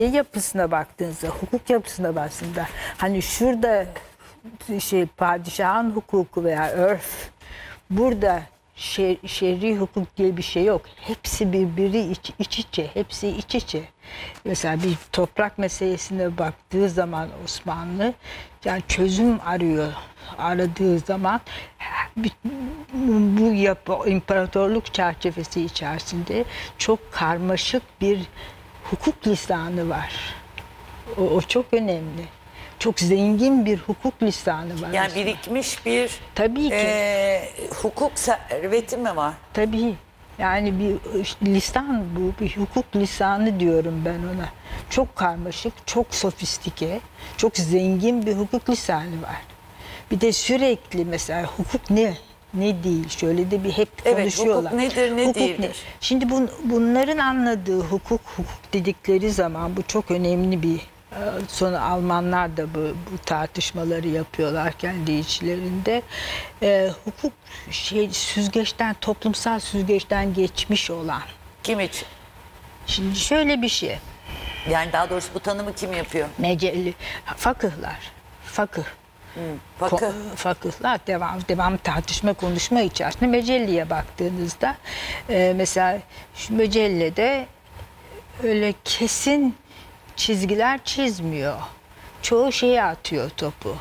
yapısına baktığınızda, hukuk yapısına baktığınızda hani şurada padişahın hukuku veya örf, burada şer'i hukuk diye bir şey yok. Hepsi birbiri iç içe, hepsi iç içe. Mesela bir toprak meselesine baktığı zaman Osmanlı yani çözüm aradığı zaman bu imparatorluk çerçevesi içerisinde çok karmaşık bir hukuk lisanı var. O çok önemli. Çok zengin bir hukuk lisanı var. Yani birikmiş bir tabii ki. Hukuk serveti mi var? Tabii. Yani bir lisan bu, bir hukuk lisanı diyorum ben ona. Çok karmaşık, çok sofistike, çok zengin bir hukuk lisanı var. Bir de sürekli mesela hukuk ne değil, şöyle de bir hep konuşuyorlar. Evet, hukuk nedir, ne değildir? Şimdi bunların anladığı hukuk dedikleri zaman bu çok önemli bir. Sonra Almanlar da bu tartışmaları yapıyorlar kendi içlerinde. Hukuk süzgeçten, toplumsal süzgeçten geçmiş olan. Kim için? Şimdi şöyle bir şey. Yani daha doğrusu bu tanımı kim yapıyor? Fakıhlar. Fakıh. Fakıh. Fakıhlar devam tartışma konuşma içerisinde Mecelli'ye baktığınızda mesela şu Mecelle'de öyle kesin çizgiler çizmiyor. Çoğu şeye atıyor topu.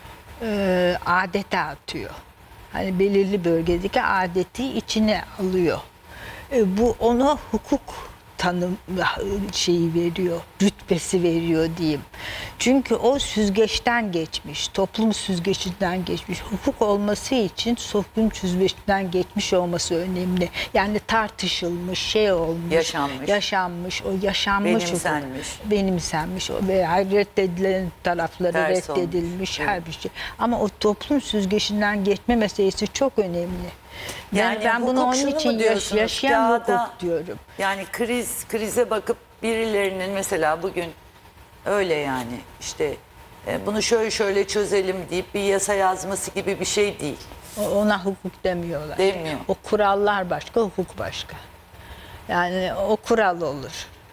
Adete atıyor. Hani belirli bölgedeki adeti içine alıyor. Bu ona hukuk tanım şeyi veriyor, rütbesi veriyor diyeyim. Çünkü o süzgeçten geçmiş, toplum süzgecinden geçmiş. Hukuk olması için toplum süzgeçten geçmiş olması önemli. Yani tartışılmış, şey olmuş, yaşanmış, o yaşanmış benimsenmiş veya reddedilen tarafları reddedilmiş her bir şey. Ama o toplum süzgecinden geçme meselesi çok önemli. Yani ben bunu onun için yaşayan hukuk diyorum. Yani krize bakıp birilerinin mesela bugün öyle yani işte bunu şöyle çözelim deyip bir yasa yazması gibi bir şey değil. Ona hukuk demiyorlar. Demiyor. O kurallar başka, hukuk başka. Yani o kural olur.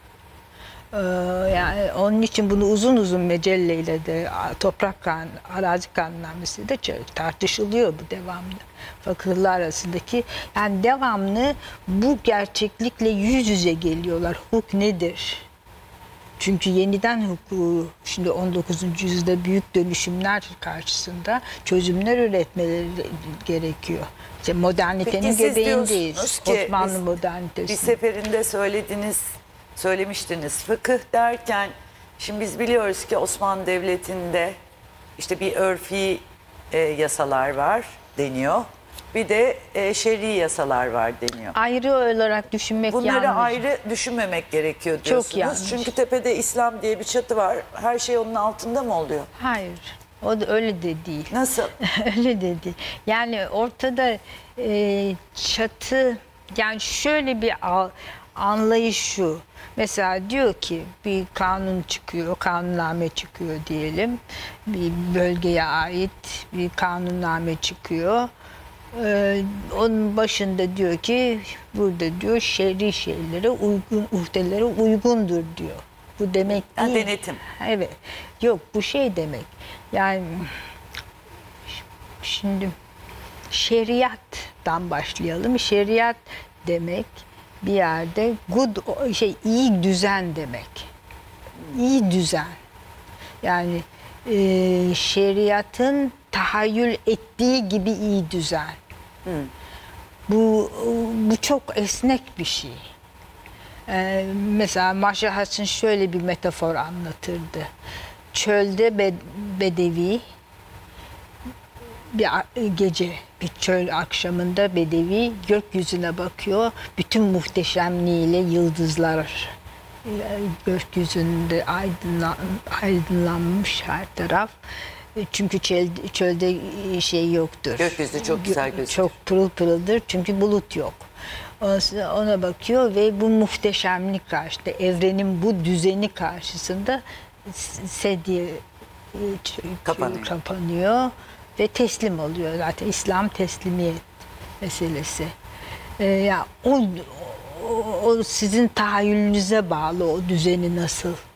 Yani onun için bunu uzun Mecelle'yle de arazi kanunnamesi de tartışılıyor bu devamlı. Fakirler arasındaki yani devamlı bu gerçeklikle yüz yüze geliyorlar. Hukuk nedir? Çünkü yeniden hukuku şimdi 19. yüzyılda büyük dönüşümler karşısında çözümler üretmeleri gerekiyor. İşte modernitenin göbeğindeyiz. Osmanlı modernitesi. Bir seferinde söylemiştiniz. Fıkıh derken şimdi biz biliyoruz ki Osmanlı Devleti'nde işte bir örfi yasalar var deniyor. Bir de şer'i yasalar var deniyor. Ayrı olarak düşünmek yanlış. Bunları ayrı düşünmemek gerekiyor diyorsunuz. Çok yanlış. Çünkü tepede İslam diye bir çatı var. Her şey onun altında mı oluyor? Hayır. O da öyle de değil. Nasıl? Öyle de değil. Yani ortada çatı yani şöyle bir anlayış şu. Mesela diyor ki bir kanun çıkıyor, kanunname çıkıyor diyelim. Bir bölgeye ait bir kanunname çıkıyor. Onun başında diyor ki burada diyor şer'i şeylere uygun, uhdelere uygundur diyor. Bu demek değil. Denetim. Evet. Yok bu şey demek. Yani şimdi şeriattan başlayalım. Şeriat demek bir yerde iyi düzen demek. İyi düzen. Yani şeriatın tahayyül ettiği gibi iyi düzen. Bu çok esnek bir şey. Mesela Marshall Hudson şöyle bir metafor anlatırdı. Çölde bedevi bir gece, bir çöl akşamında bedevi gökyüzüne bakıyor. Bütün muhteşemliğiyle yıldızlar gökyüzünde aydınlanmış her taraf. Çünkü çölde şey yoktur. Gökyüzü çok güzel gözüküyor. Çok pırıl pırıldır çünkü bulut yok. Ona bakıyor ve bu muhteşemlik karşısında, evrenin bu düzeni karşısında sedye kapanıyor ve teslim oluyor. Zaten İslam teslimiyet meselesi. Ya o sizin tahayyülünüze bağlı o düzeni nasıl